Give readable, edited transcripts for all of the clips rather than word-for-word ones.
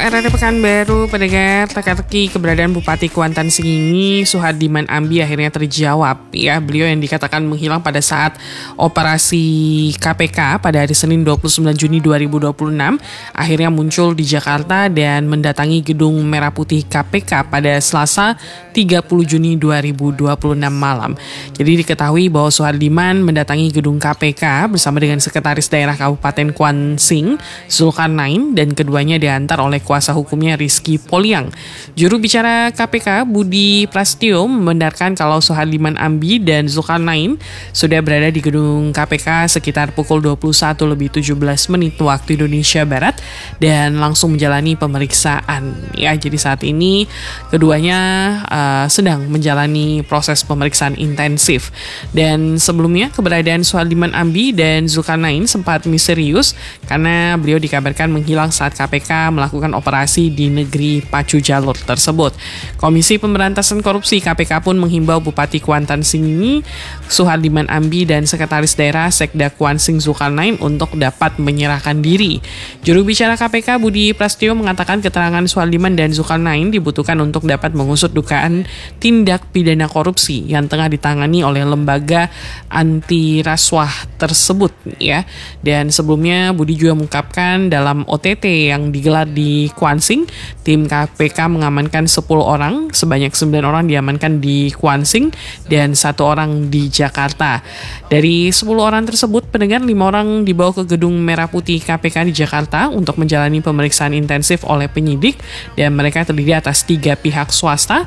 RRI Pekanbaru, pendengar, teka-teki keberadaan Bupati Kuantan Sengingi, Suhardiman Ambi akhirnya terjawab. Ya, beliau yang dikatakan menghilang pada saat operasi KPK pada hari Senin 29 Juni 2026, akhirnya muncul di Jakarta dan mendatangi gedung Merah Putih KPK pada Selasa 30 Juni 2026 malam. Jadi diketahui bahwa Suhardiman mendatangi gedung KPK bersama dengan Sekretaris Daerah Kabupaten Kwansin, Zulkarnain, dan keduanya diantar oleh kuasa hukumnya Rizky Poliang. Juru bicara KPK Budi Prasetyo membenarkan kalau Suhardiman Ambi dan Zulkarnain sudah berada di gedung KPK sekitar pukul 21:17 waktu Indonesia Barat dan langsung menjalani pemeriksaan. Ya, jadi saat ini keduanya sedang menjalani proses pemeriksaan intensif. Dan sebelumnya keberadaan Suhardiman Ambi dan Zulkarnain sempat misterius karena beliau dikabarkan menghilang saat KPK melakukan operasi di negeri Pacu Jalur tersebut. Komisi Pemberantasan Korupsi KPK pun menghimbau Bupati Kuantan Sengingi, Suhardiman Ambi, dan Sekretaris Daerah Sekda Kwansin Zulkarnain untuk dapat menyerahkan diri. Juru bicara KPK Budi Prasetyo mengatakan keterangan Suhardiman dan Zulkarnain dibutuhkan untuk dapat mengusut dugaan tindak pidana korupsi yang tengah ditangani oleh lembaga anti rasuah tersebut, ya. Dan sebelumnya Budi juga mengungkapkan dalam OTT yang digelar di Kwansin, tim KPK mengamankan 10 orang, sebanyak 9 orang diamankan di Kwansin dan 1 orang di Jakarta. Dari 10 orang tersebut, pendengar 5 orang dibawa ke gedung Merah Putih KPK di Jakarta untuk menjalani pemeriksaan intensif oleh penyidik, dan mereka terdiri atas 3 pihak swasta,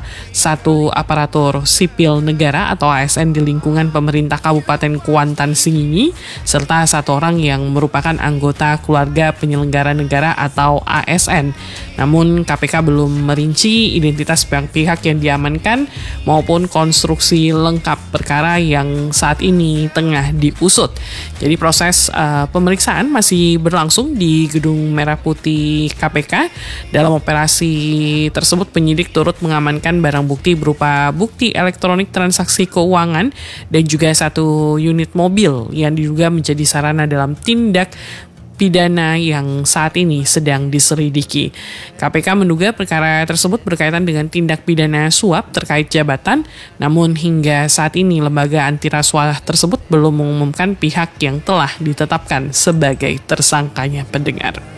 1 aparatur sipil negara atau ASN di lingkungan pemerintah Kabupaten Kuantan Sengingi, serta 1 orang yang merupakan anggota keluarga penyelenggara negara atau ASN. Namun KPK belum merinci identitas pihak-pihak yang diamankan maupun konstruksi lengkap perkara yang saat ini tengah diusut. Jadi proses pemeriksaan masih berlangsung di gedung Merah Putih KPK. Dalam operasi tersebut penyidik turut mengamankan barang bukti berupa bukti elektronik transaksi keuangan dan juga 1 unit mobil yang diduga menjadi sarana dalam tindak pidana yang saat ini sedang diselidiki. KPK menduga perkara tersebut berkaitan dengan tindak pidana suap terkait jabatan, namun hingga saat ini lembaga anti rasuah tersebut belum mengumumkan pihak yang telah ditetapkan sebagai tersangkanya, pendengar.